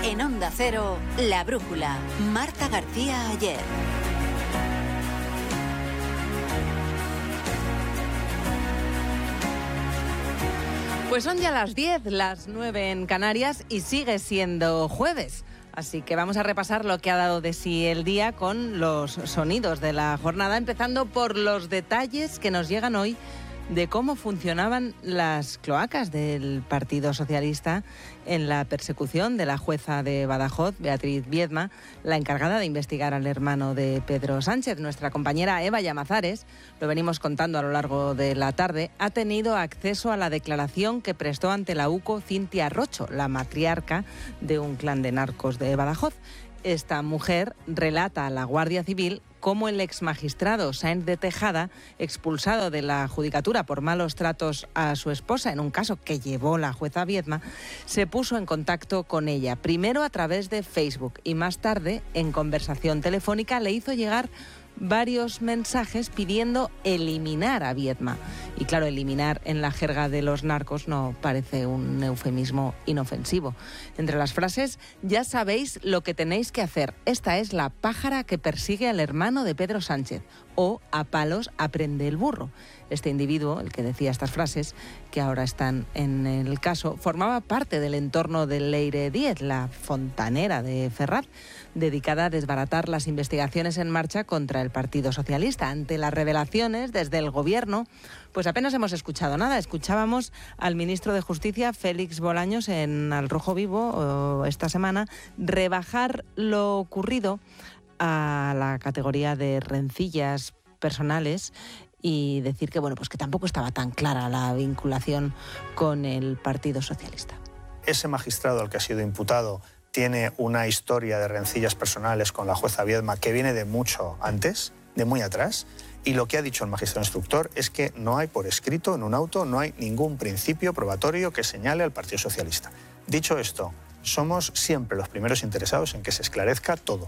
En Onda Cero, La Brújula, Marta García Aller. Pues son ya las 10, las 9 en Canarias y sigue siendo jueves. Así que vamos a repasar lo que ha dado de sí el día con los sonidos de la jornada, empezando por los detalles que nos llegan hoy de cómo funcionaban las cloacas del Partido Socialista en la persecución de la jueza de Badajoz, Beatriz Viedma, la encargada de investigar al hermano de Pedro Sánchez. Nuestra compañera Eva Llamazares, lo venimos contando a lo largo de la tarde, ha tenido acceso a la declaración que prestó ante la UCO Cintia Rocho, la matriarca de un clan de narcos de Badajoz. Esta mujer relata a la Guardia Civil cómo el exmagistrado Sáenz de Tejada, expulsado de la judicatura por malos tratos a su esposa en un caso que llevó la jueza Viedma, se puso en contacto con ella, primero a través de Facebook y más tarde, en conversación telefónica, le hizo llegar varios mensajes pidiendo eliminar a Viedma. Y claro, eliminar en la jerga de los narcos no parece un eufemismo inofensivo. Entre las frases, ya sabéis lo que tenéis que hacer. Esta es la pájara que persigue al hermano de Pedro Sánchez. O a palos aprende el burro. Este individuo, el que decía estas frases, que ahora están en el caso, formaba parte del entorno del Leire 10, la fontanera de Ferraz, dedicada a desbaratar las investigaciones en marcha contra el Partido Socialista. Ante las revelaciones desde el Gobierno, pues apenas hemos escuchado nada. Escuchábamos al ministro de Justicia, Félix Bolaños, en Al Rojo Vivo esta semana, rebajar lo ocurrido a la categoría de rencillas personales y decir que bueno, pues que tampoco estaba tan clara la vinculación con el Partido Socialista. Ese magistrado al que ha sido imputado tiene una historia de rencillas personales con la jueza Viedma que viene de mucho antes, de muy atrás, y lo que ha dicho el magistrado instructor es que no hay por escrito en un auto, no hay ningún principio probatorio que señale al Partido Socialista. Dicho esto, somos siempre los primeros interesados en que se esclarezca todo.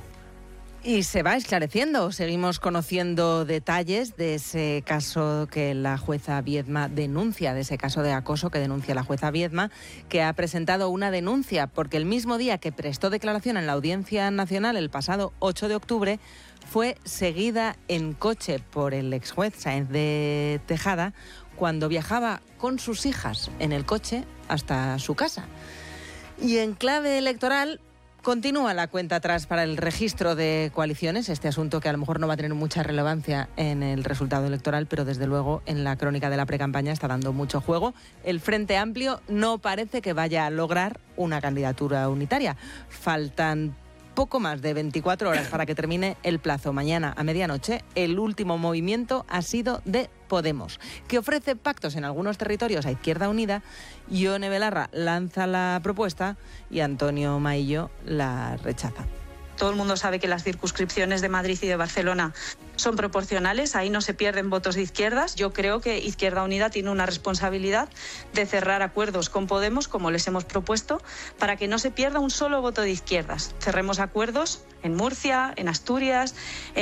Y se va esclareciendo. Seguimos conociendo detalles de ese caso que la jueza Viedma denuncia, de ese caso de acoso que denuncia la jueza Viedma, que ha presentado una denuncia porque el mismo día que prestó declaración en la Audiencia Nacional, el pasado 8 de octubre, fue seguida en coche por el exjuez Sáenz de Tejada cuando viajaba con sus hijas en el coche hasta su casa. Y en clave electoral, continúa la cuenta atrás para el registro de coaliciones, este asunto que a lo mejor no va a tener mucha relevancia en el resultado electoral, pero desde luego en la crónica de la precampaña está dando mucho juego. El Frente Amplio no parece que vaya a lograr una candidatura unitaria. Faltan poco más de 24 horas para que termine el plazo. Mañana a medianoche el último movimiento ha sido de Podemos, que ofrece pactos en algunos territorios a Izquierda Unida. Ione Belarra lanza la propuesta y Antonio Maillo la rechaza. Todo el mundo sabe que las circunscripciones de Madrid y de Barcelona son proporcionales, ahí no se pierden votos de izquierdas. Yo creo que Izquierda Unida tiene una responsabilidad de cerrar acuerdos con Podemos, como les hemos propuesto, para que no se pierda un solo voto de izquierdas. Cerremos acuerdos en Murcia, en Asturias,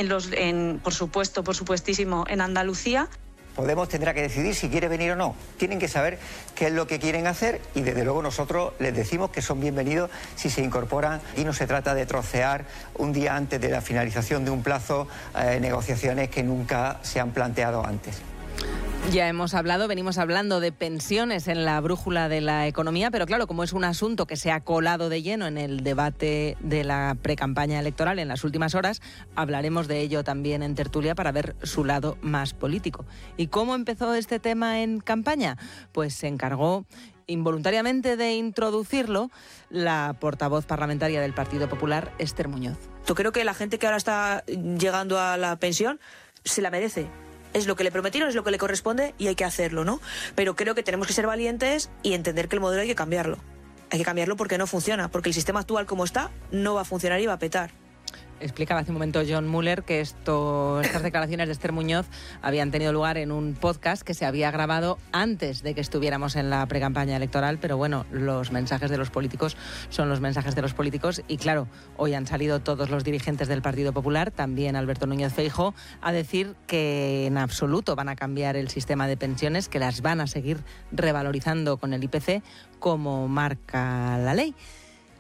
por supuestísimo, en Andalucía. Podemos tendrá que decidir si quiere venir o no. Tienen que saber qué es lo que quieren hacer y desde luego nosotros les decimos que son bienvenidos si se incorporan. Aquí no se trata de trocear un día antes de la finalización de un plazo negociaciones que nunca se han planteado antes. Ya venimos hablando de pensiones en la brújula de la economía, pero claro, como es un asunto que se ha colado de lleno en el debate de la precampaña electoral en las últimas horas, hablaremos de ello también en tertulia para ver su lado más político. ¿Y cómo empezó este tema en campaña? Pues se encargó involuntariamente de introducirlo la portavoz parlamentaria del Partido Popular, Esther Muñoz. Yo creo que la gente que ahora está llegando a la pensión se la merece. Es lo que le prometieron, es lo que le corresponde y hay que hacerlo, ¿no? Pero creo que tenemos que ser valientes y entender que el modelo hay que cambiarlo. Hay que cambiarlo porque no funciona, porque el sistema actual como está no va a funcionar y va a petar. Explicaba hace un momento John Muller que estas declaraciones de Esther Muñoz habían tenido lugar en un podcast que se había grabado antes de que estuviéramos en la precampaña electoral, pero bueno, los mensajes de los políticos son los mensajes de los políticos y claro, hoy han salido todos los dirigentes del Partido Popular, también Alberto Núñez Feijóo, a decir que en absoluto van a cambiar el sistema de pensiones, que las van a seguir revalorizando con el IPC como marca la ley.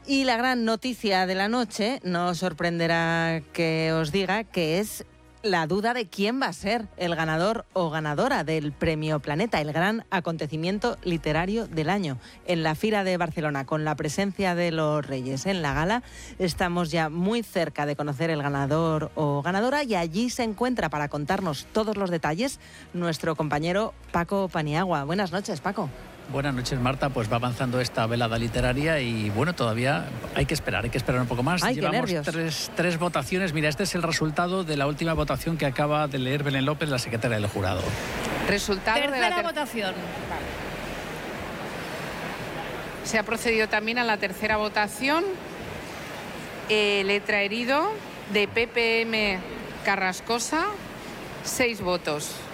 Y la gran noticia de la noche, no os sorprenderá que os diga que es la duda de quién va a ser el ganador o ganadora del Premio Planeta, el gran acontecimiento literario del año. En la Fira de Barcelona, con la presencia de los Reyes en la gala, estamos ya muy cerca de conocer el ganador o ganadora, y allí se encuentra para contarnos todos los detalles nuestro compañero Paco Paniagua. Buenas noches, Paco. Buenas noches, Marta. Pues va avanzando esta velada literaria y bueno, todavía hay que esperar un poco más. Ay, llevamos qué nervios. tres votaciones. Mira, este es el resultado de la última votación que acaba de leer Belén López, la secretaria del jurado. Resultado Tercera de la votación. Vale. Se ha procedido también a la tercera votación. Letra herido de PPM Carrascosa, 6 votos.